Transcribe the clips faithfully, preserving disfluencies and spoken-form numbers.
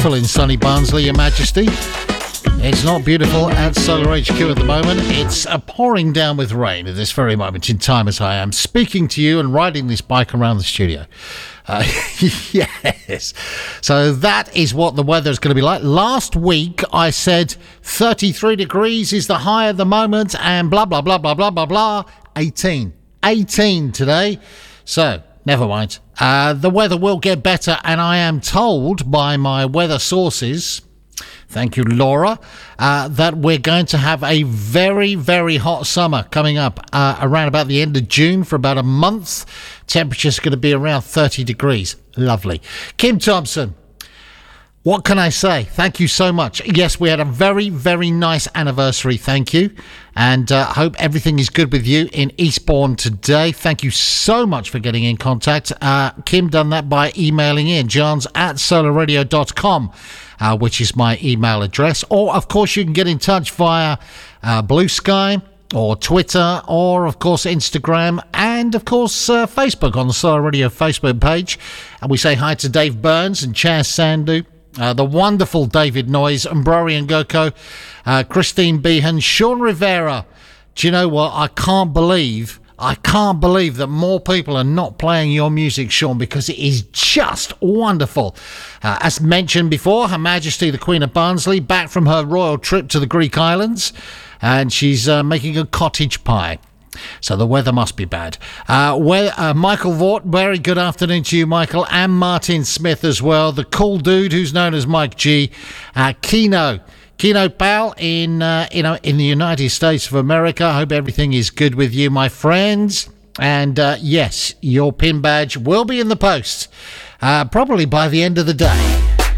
beautiful in sunny Barnsley, Your Majesty. It's not beautiful at Solar H Q at the moment. It's uh, pouring down with rain at this very moment in time as I am speaking to you and riding this bike around the studio. Uh, yes. So that is what the weather is going to be like. Last week I said thirty-three degrees is the high at the moment and blah, blah, blah, blah, blah, blah, blah. eighteen. eighteen today. So, never mind. Uh, the weather will get better, and I am told by my weather sources, thank you, Laura, uh, that we're going to have a very, very hot summer coming up uh, around about the end of June for about a month. Temperature's going to be around thirty degrees. Lovely. Kim Thompson, what can I say? Thank you so much. Yes, we had a very, very nice anniversary. Thank you. And I uh, hope everything is good with you in Eastbourne today. Thank you so much for getting in contact. Uh, Kim done that by emailing in, johns at solar radio dot com, uh, which is my email address. Or, of course, you can get in touch via uh, Blue Sky or Twitter or, of course, Instagram and, of course, uh, Facebook on the Solar Radio Facebook page. And we say hi to Dave Burns and Chaz Sandhu. Uh, the wonderful David Noyes, Umbrori and Goko, uh, Christine Behan, Sean Rivera. Do you know what? I can't believe, I can't believe that more people are not playing your music, Sean, because it is just wonderful. Uh, as mentioned before, Her Majesty the Queen of Barnsley, back from her royal trip to the Greek islands, and she's uh, making a cottage pie. So the weather must be bad. Uh, where, uh, Michael Vaught, very good afternoon to you, Michael, and Martin Smith as well. The cool dude who's known as Mike G. Uh, Keno, Keno Pal in uh, you know in the United States of America. I hope everything is good with you, my friends. And uh, yes, your pin badge will be in the post, uh, probably by the end of the day.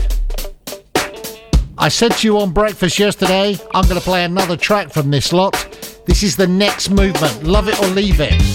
I said to you on breakfast yesterday, I'm going to play another track from this lot. This is The Next Movement, Love It or Leave It.